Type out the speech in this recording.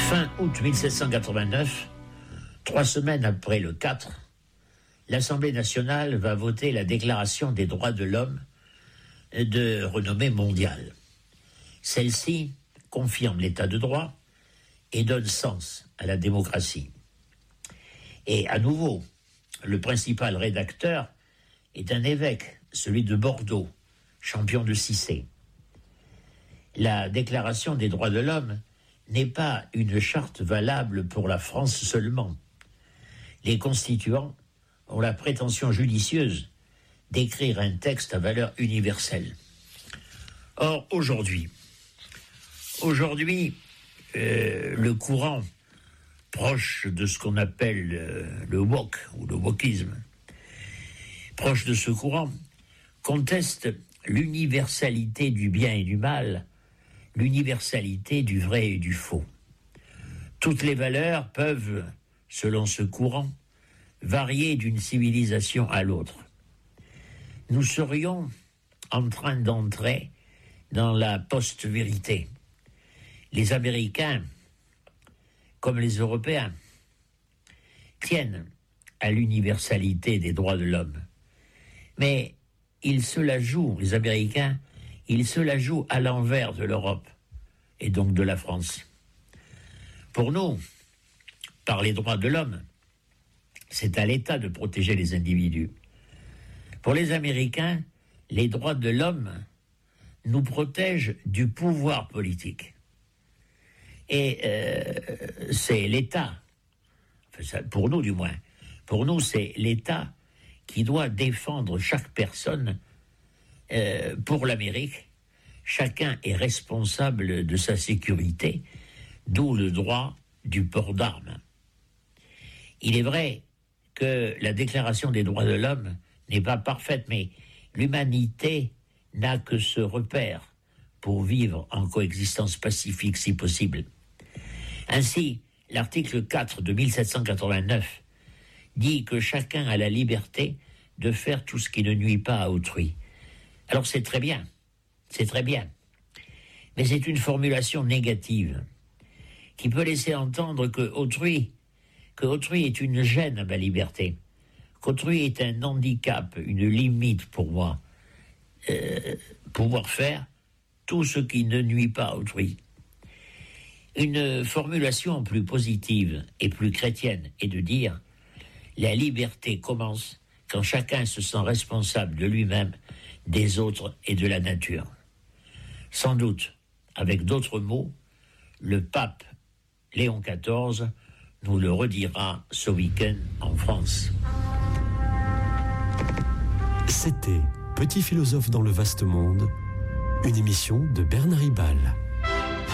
Fin août 1789, 3 semaines après le 4, l'Assemblée nationale va voter la Déclaration des droits de l'homme de renommée mondiale. Celle-ci confirme l'état de droit et donne sens à la démocratie. Et à nouveau, le principal rédacteur est un évêque, celui de Bordeaux, champion de Cissé. La Déclaration des droits de l'homme n'est pas une charte valable pour la France seulement. Les constituants ont la prétention judicieuse d'écrire un texte à valeur universelle. Or, aujourd'hui, le courant proche de ce qu'on appelle le woke ou le wokisme, proche de ce courant, conteste l'universalité du bien et du mal, l'universalité du vrai et du faux. Toutes les valeurs peuvent, selon ce courant, varier d'une civilisation à l'autre. Nous serions en train d'entrer dans la post-vérité. Les Américains, comme les Européens, tiennent à l'universalité des droits de l'homme. Mais ils se la jouent, les Américains, ils se la jouent à l'envers de l'Europe et donc de la France. Pour nous, par les droits de l'homme, c'est à l'État de protéger les individus. Pour les Américains, les droits de l'homme nous protègent du pouvoir politique. Et c'est l'État, enfin, pour nous du moins, pour nous c'est l'État qui doit défendre chaque personne. Pour l'Amérique, chacun est responsable de sa sécurité, d'où le droit du port d'armes. Il est vrai que la Déclaration des droits de l'homme n'est pas parfaite, mais l'humanité n'a que ce repère pour vivre en coexistence pacifique si possible. Ainsi, l'article 4 de 1789 dit que chacun a la liberté de faire tout ce qui ne nuit pas à autrui. Alors c'est très bien, mais c'est une formulation négative qui peut laisser entendre que autrui est une gêne à ma liberté, qu'autrui est un handicap, une limite pour moi, pouvoir faire tout ce qui ne nuit pas à autrui. Une formulation plus positive et plus chrétienne est de dire « La liberté commence quand chacun se sent responsable de lui-même, des autres et de la nature. » Sans doute, avec d'autres mots, le pape Léon XIV nous le redira ce week-end en France. C'était Petit philosophe dans le vaste monde, une émission de Bernard Ribal.